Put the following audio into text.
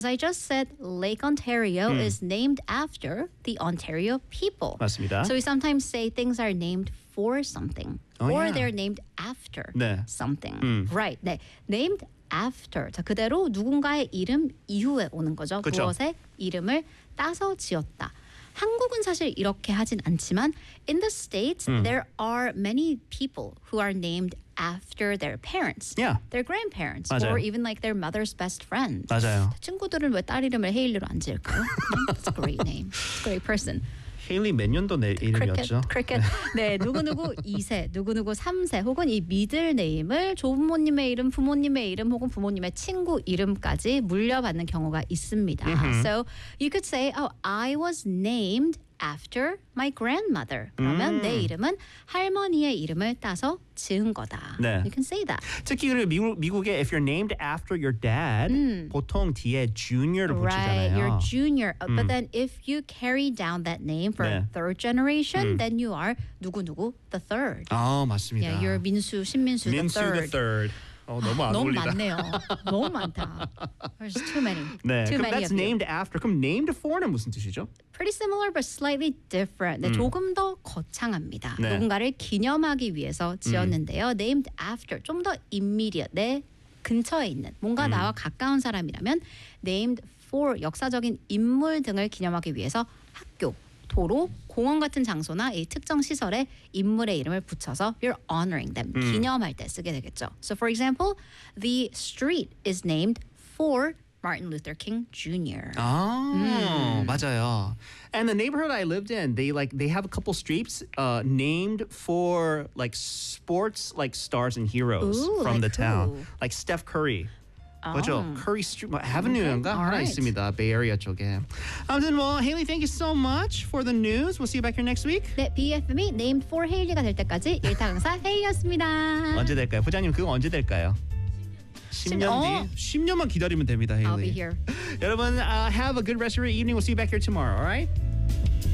As I just said, Lake Ontario is named after the Ontario people. 맞습니다. So we sometimes say things are named for something or yeah. they're named after 네. something. Right. 네. Named after. 자, 그대로 누군가의 이름 이후에 오는 거죠. 그쵸. 무엇의 이름을 따서 지었다. 한국은 사실 이렇게 하진 않지만 in the States there are many people who are named after their parents, Yeah. their grandparents, 맞아요. or even like their mother's best friend. 맞아요. 친구들은 왜 딸 이름을 헤일리로 안 지을까요? It's a great name. It's a great person. 헤일리 몇 년도 내 이름이었죠? 크리켓. 네, 누구누구 2세, 누구누구 3세 혹은 이 미들 네임을 조부모님의 이름, 부모님의 이름 혹은 부모님의 친구 이름까지 물려받는 경우가 있습니다. So you could say, oh, I was named after my grandmother. 그러면 내 이름은 할머니의 이름을 따서 지은 거다. 네. You can say that. 특히 그리고 미국에 if you're named after your dad 보통 뒤에 junior를 Right, 붙이잖아요. you're junior. But then if you carry down that name for 네. third generation, then you are 누구누구 the third. 아 맞습니다. Yeah, you're 민수, 신민수 민수 the third. the third. 너무 안 너무 어울리다. 많네요. 너무 많다. There's too many. 네, Too 그럼 many that's of you. named after. 그럼 named for는 무슨 뜻이죠? Pretty similar but slightly different. 네, 조금 더 거창합니다. 네. 누군가를 기념하기 위해서 지었는데요. Named after. 좀 더 immediate. 내 근처에 있는 뭔가 나와 가까운 사람이라면 named for 역사적인 인물 등을 기념하기 위해서 학교, 도로, 공원 같은 장소나 이 특정 시설에 인물의 이름을 붙여서 you're honoring them. 기념할 때 쓰게 되겠죠. So for example, the street is named for Martin Luther King Jr. 아, 맞아요. And the neighborhood I lived in, they have a couple streets named for like sports like stars and heroes Ooh, from like the town. who? Like Steph Curry. 그죠? Oh. Curry Street, Avenue인가 하나 alright. 있습니다. Bay Area 쪽에. 아무튼 well, Haley, thank you so much for the news. We'll see you back here next week. 네, BFM이 named for 헤일리가 될 때까지 일타 강사 헤이였습니다. 언제 될까요? 부장님 그거 언제 될까요? 10년 뒤? 10년만 기다리면 됩니다, Haley. I'll be here. 여러분, have a good rest of your evening. We'll see you back here tomorrow, all right?